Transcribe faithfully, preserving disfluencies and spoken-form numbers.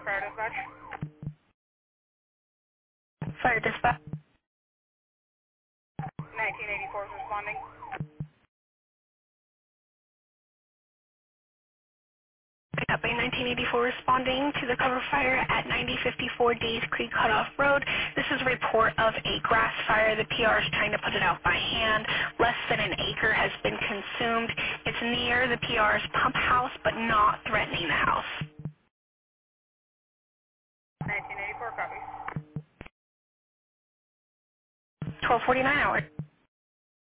Fire dispatch. Fire dispatch. nineteen eighty-four is responding. Copy nineteen eighty-four responding to the cover fire at ninety fifty-four Days Creek Cutoff Road. This is a report of a grass fire. The P R is trying to put it out by hand. Less than an acre has been consumed. It's near the P R's pump house, but not threatening the house. nineteen eighty-four, copy. twelve forty-nine hours.